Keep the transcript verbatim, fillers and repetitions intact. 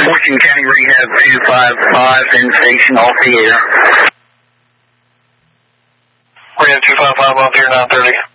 Fortune County Rehab two five five, in station off the air. Rehab two five five off the air, nine thirty.